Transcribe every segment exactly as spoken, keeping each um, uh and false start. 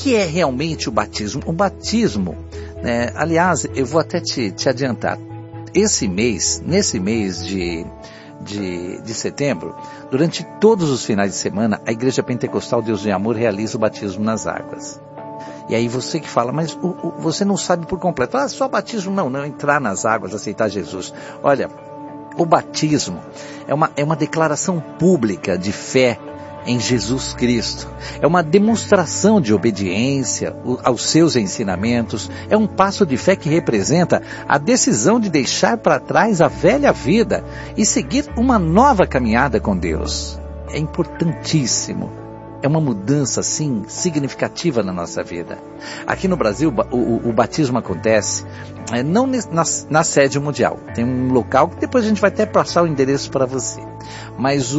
que é realmente o batismo? O batismo, né, aliás, eu vou até te, te adiantar. Esse mês, nesse mês de, de, de setembro, durante todos os finais de semana, a Igreja Pentecostal Deus de Amor realiza o batismo nas águas. E aí você que fala, mas o, o, você não sabe por completo. Ah, só batismo não, não, entrar nas águas, aceitar Jesus. Olha, o batismo é uma, é uma declaração pública de fé em Jesus Cristo. É uma demonstração de obediência aos seus ensinamentos. É um passo de fé que representa a decisão de deixar para trás a velha vida e seguir uma nova caminhada com Deus. É importantíssimo. É uma mudança, assim, significativa na nossa vida. Aqui no Brasil, o, o, o batismo acontece é, não na, na sede mundial. Tem um local que depois a gente vai até passar o endereço para você. Mas o,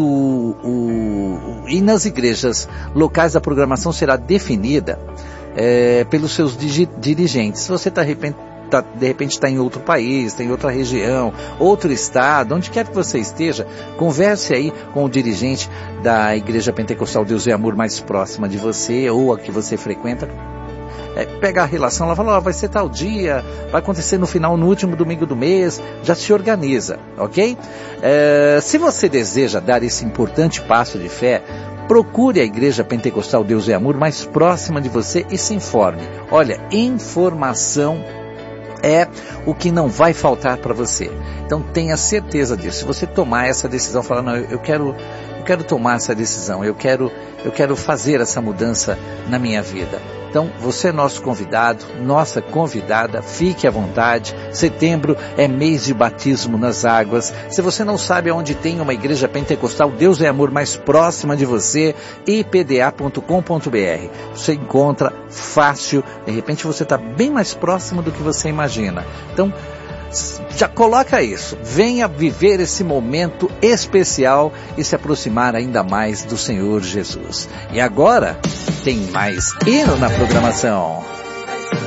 o, e nas igrejas locais a programação será definida é, pelos seus digi, dirigentes. Se você está arrependido, Tá, de repente está em outro país, está em outra região, outro estado, onde quer que você esteja, converse aí com o dirigente da Igreja Pentecostal Deus e Amor mais próxima de você, ou a que você frequenta. É, pega a relação, ela fala, ó, vai ser tal dia, vai acontecer no final, no último domingo do mês, já se organiza, ok? É, se você deseja dar esse importante passo de fé, procure a Igreja Pentecostal Deus e Amor mais próxima de você e se informe. Olha, informação é o que não vai faltar para você. Então tenha certeza disso. Se você tomar essa decisão, falar, não, eu quero, eu quero tomar essa decisão, eu quero, eu quero fazer essa mudança na minha vida. Então, você é nosso convidado, nossa convidada, fique à vontade. Setembro é mês de batismo nas águas. Se você não sabe onde tem uma igreja pentecostal, Deus é Amor mais próxima de você, i p d a ponto com ponto b r. Você encontra fácil, de repente você está bem mais próximo do que você imagina. Então, já coloca isso, venha viver esse momento especial e se aproximar ainda mais do Senhor Jesus. E agora, tem mais hino na programação.